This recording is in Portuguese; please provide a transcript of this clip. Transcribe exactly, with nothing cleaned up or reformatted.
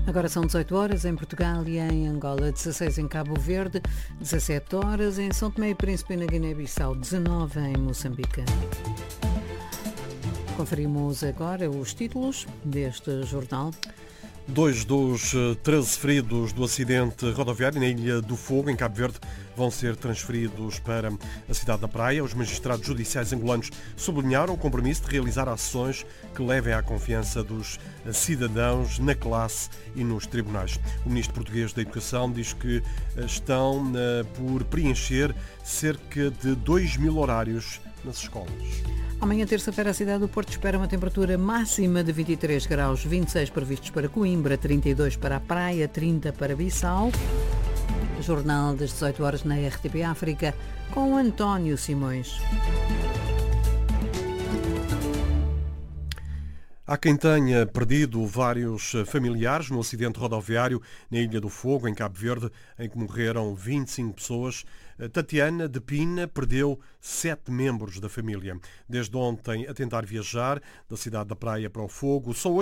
Agora são dezoito horas em Portugal e em Angola, dezasseis em Cabo Verde, dezassete horas em São Tomé e Príncipe e na Guiné-Bissau, dezanove em Moçambique. Conferimos agora os títulos deste jornal. Dois dos treze feridos do acidente rodoviário na Ilha do Fogo, em Cabo Verde, vão ser transferidos para a cidade da Praia. Os magistrados judiciais angolanos sublinharam o compromisso de realizar ações que levem à confiança dos cidadãos na classe e nos tribunais. O ministro português da Educação diz que estão por preencher cerca de dois mil horários nas escolas. Amanhã, terça-feira, a cidade do Porto espera uma temperatura máxima de vinte e três graus, vinte e seis previstos para Coimbra, trinta e dois para a Praia, trinta para Bissau. Jornal das dezoito horas na R T P África, com António Simões. Há quem tenha perdido vários familiares no acidente rodoviário na Ilha do Fogo, em Cabo Verde, em que morreram vinte e cinco pessoas. Tatiana de Pina perdeu sete membros da família. Desde ontem, a tentar viajar da cidade da Praia para o Fogo, só hoje